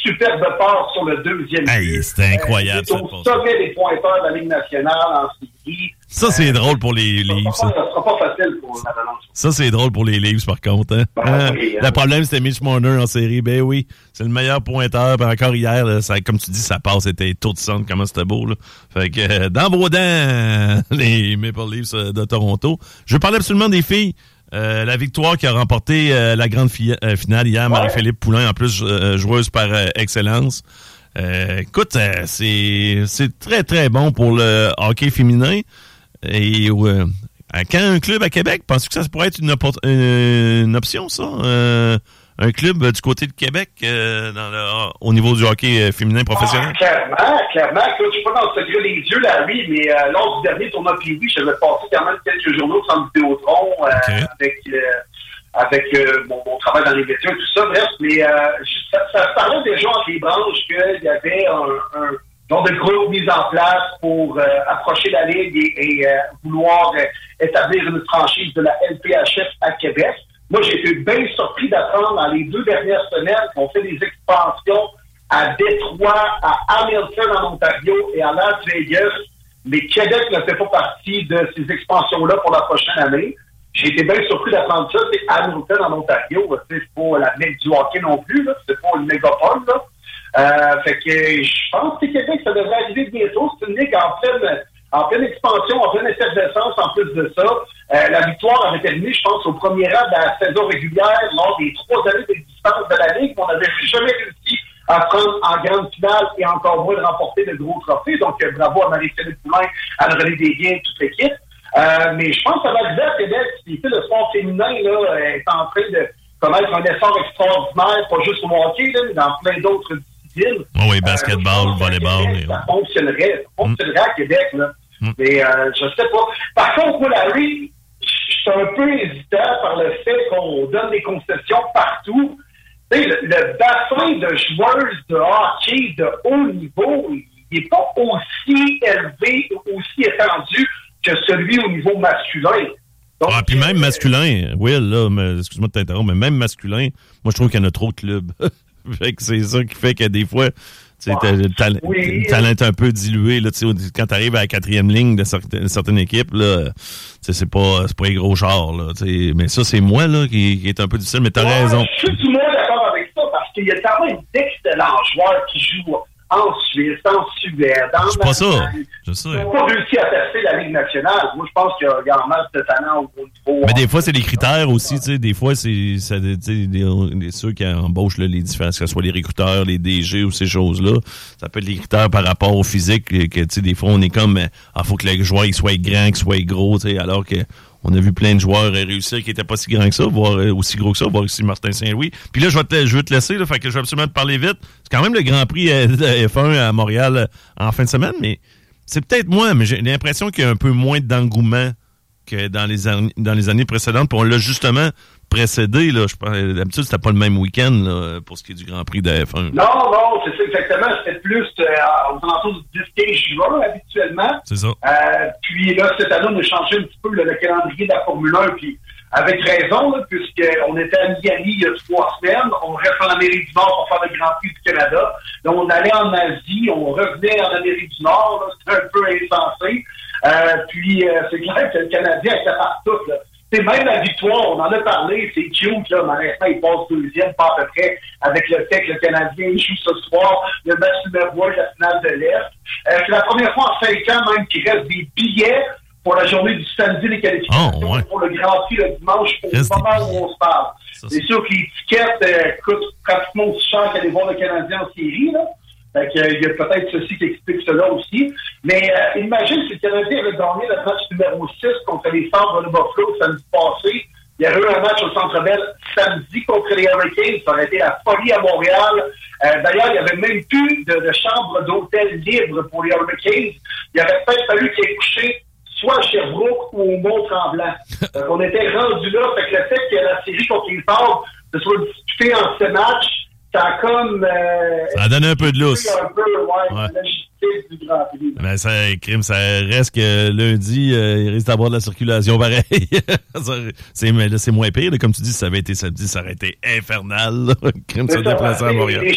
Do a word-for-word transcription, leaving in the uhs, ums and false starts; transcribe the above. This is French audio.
superbe passe sur le deuxième but. Hey, c'était incroyable. Euh, au sommet des pointeurs de la Ligue nationale en série. Ça, c'est euh, drôle pour les Leafs. Ça sera pas facile pour l'Avalanche. Ça, c'est drôle pour les Leafs, par contre. Hein? Ben, euh, oui, le hein. problème, c'était Mitch Marner en série. Ben oui, c'est le meilleur pointeur. Puis encore hier, là, ça, comme tu dis, sa passe était toute centre. Comment c'était beau. Là. Fait que euh, dans vos dents, les Maple Leafs de Toronto. Je veux parler absolument des filles. Euh, la victoire qui a remporté euh, la grande fi- euh, finale hier, ouais. Marie-Philippe Poulin, en plus euh, joueuse par euh, excellence. Euh, écoute, euh, c'est c'est très, très bon pour le hockey féminin. Et euh, quand un club à Québec, penses-tu que ça pourrait être une, op- une, une option, ça? Euh, un club du côté de Québec euh, dans le, au niveau du hockey féminin professionnel? Ah, clairement, clairement. Écoute, je suis pas dans le secret des yeux, Larry, mais euh, lors du dernier tournoi P W, j'avais passé quand même quelques journaux sans Vidéotron euh, okay. avec, euh, avec euh, mon, mon travail dans les médias et tout ça. Bref, mais euh, ça, ça parlait déjà entre les branches qu'il y avait un, un genre de groupe mis en place pour euh, approcher la Ligue et, et euh, vouloir euh, établir une franchise de la L P H F à Québec. Moi, j'ai été bien surpris d'apprendre dans les deux dernières semaines qu'on fait des expansions à Détroit, à Hamilton en Ontario et à Las Vegas. Mais Québec ne fait pas partie de ces expansions-là pour la prochaine année. J'ai été bien surpris d'apprendre ça. C'est Hamilton en Ontario. C'est pas la mecque du hockey non plus. Là. C'est pas une mégapole. Là. Euh, fait que je pense que Québec, ça devrait arriver bientôt. C'est une ligue en pleine, en pleine expansion, en pleine effervescence en plus de ça. Euh, la victoire avait terminé, je pense, au premier rang de la saison régulière lors des trois années d'existence de la Ligue. On n'avait jamais réussi à prendre en grande finale et encore moins de remporter de gros trophées. Donc, euh, bravo à Marie-Philippe Poulin, à René Desbiens et toute l'équipe. Euh, mais je pense que ça va arriver à Québec. Le sport féminin là, est en train de connaître un essor extraordinaire, pas juste au hockey, là, mais dans plein d'autres disciplines. Oh oui, basketball, euh, volleyball. Québec, ça fonctionnerait. Ça fonctionnerait mm. à Québec. Là. Mm. Mais euh, je sais pas. Par contre, pour Larry, je suis un peu hésitant par le fait qu'on donne des concessions partout. Tu sais, le, le bassin de joueuses de hockey de haut niveau, il n'est pas aussi élevé, aussi étendu que celui au niveau masculin. Donc, ah, puis même euh, masculin, Will, là, mais, excuse-moi de t'interrompre, mais même masculin, moi, je trouve qu'il y en a trop de clubs. Fait que c'est ça qui fait que des fois, tu sais, ah, le talent, oui. talent est un peu dilué, là, tu sais, quand t'arrives à la quatrième ligne de certaines, certaines équipes, là, tu sais, c'est pas, c'est pas les gros chars, là, tu sais, mais ça, c'est moi, là, qui, qui est un peu difficile, mais t'as ouais, raison. Je suis tout le monde d'accord avec ça, parce qu'il y a quand même d'excellents joueurs qui jouent en Suisse, en Suède, en C'est pas ça. Je sais. Ils n'ont pas réussi à tester la Ligue nationale. Moi, je pense qu'il y a un masse de talent au niveau. Mais des fois, c'est les critères aussi. Tu sais, des fois, c'est ça, des, des, ceux qui embauchent là, les différents, que ce soit les recruteurs, les D G ou ces choses-là. Ça peut être les critères par rapport au physique. Que, tu sais, des fois, on est comme, il faut que le joueur il soit grand, qu'il soit gros, tu sais, alors que on a vu plein de joueurs réussir qui n'étaient pas si grands que ça, voire aussi gros que ça, voire aussi Martin Saint-Louis. Puis là, je vais te, je vais te laisser, là, fait que je vais absolument te parler vite. C'est quand même le Grand Prix de F un à Montréal en fin de semaine, mais c'est peut-être moi, mais j'ai l'impression qu'il y a un peu moins d'engouement que dans les, an- dans les années précédentes. Puis on l'a justement précédé, là. Je pense, d'habitude, c'était pas le même week-end là, pour ce qui est du Grand Prix de F un. Non, non, c'est ça exactement. C'était plus euh, aux alentours du dix quinze juin habituellement. C'est ça. Euh, puis là, cette année, on a changé un petit peu le, le calendrier de la Formule un, puis avec raison, là, puisqu'on était à Miami il y a trois semaines, on reste en Amérique du Nord pour faire le Grand Prix du Canada. Donc, on allait en Asie, on revenait en Amérique du Nord, là, c'était un peu insensé. Euh, puis, euh, c'est clair que le Canadien était partout, là. C'est même la victoire, on en a parlé, c'est cute, là, mais maintenant, il passe deuxième, pas à peu près, avec le fait que le Canadien joue ce soir le match numéro un de la finale de l'Est. Euh, c'est la première fois en cinq ans même qu'il reste des billets pour la journée du samedi des qualifications, oh, ouais. pour le Grand Prix le dimanche, au moment où on se parle. Ça, c'est sûr que l'étiquette euh, coûte pratiquement aussi cher qu'aller voir le Canadien en série, là. Fait que, euh, il y a peut-être ceci qui explique cela aussi. Mais euh, imagine si le Canadien avait gagné le match numéro six contre les Sabres de Buffalo samedi passé. Il y aurait eu un match au Centre Bell samedi contre les Hurricanes. Ça aurait été la folie à Montréal. Euh, d'ailleurs, il n'y avait même plus de, de chambre d'hôtel libre pour les Hurricanes. Il aurait peut-être fallu qu'ils aient couché soit à Sherbrooke ou au Mont-Tremblant. euh, on était rendu là. Fait que le fait que la série contre les Sabres se soit disputée en ces matchs, ça a comme... Euh, ça a donné un peu de lousse. Un peu, ouais, ouais. Du Grand Prix. Mais ça, crime, ça reste que lundi, euh, il risque d'avoir de la circulation pareil. c'est, mais là, c'est moins pire. Là, comme tu dis, si ça avait été samedi, ça aurait été infernal. Là. Crime, se déplacer à Montréal.